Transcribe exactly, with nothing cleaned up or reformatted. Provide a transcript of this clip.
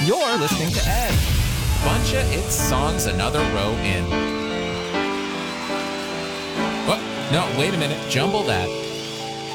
You're listening to Ed. Buncha, it's songs another row in. Oh, no, wait a minute. Jumble that.